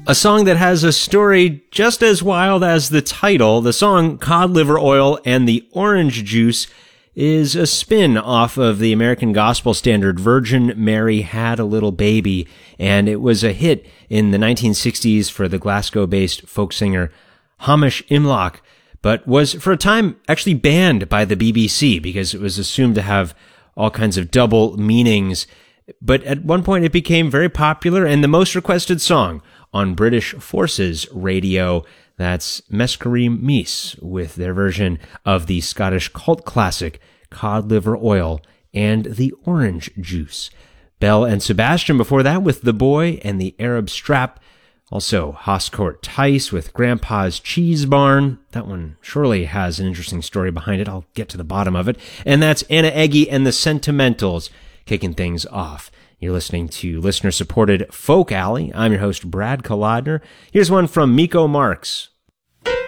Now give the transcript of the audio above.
A song that has a story just as wild as the title. The song Cod Liver Oil and the Orange Juice is a spin off of the American gospel standard Virgin Mary Had a Little Baby, and it was a hit in the 1960s for the Glasgow-based folk singer Hamish Imlach, but was for a time actually banned by the BBC because it was assumed to have all kinds of double meanings. But at one point it became very popular and the most requested song on British Forces radio. That's Mescarim Meese with their version of the Scottish cult classic Cod Liver Oil and the Orange Juice. Belle and Sebastian before that with The Boy and the Arab Strap. Also Hoscourt Tice with Grandpa's Cheese Barn. That one surely has an interesting story behind it. I'll get to the bottom of it. And that's Anna Eggy and the Sentimentals kicking things off. You're listening to listener-supported Folk Alley. I'm your host, Brad Kolodner. Here's one from Miko Marks.